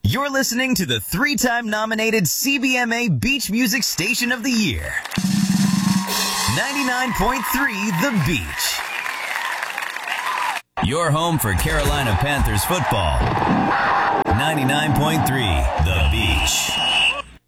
You're listening to the 3-time nominated CBMA Beach Music Station of the Year. 99.3 The Beach. Your home for Carolina Panthers football. 99.3 The Beach.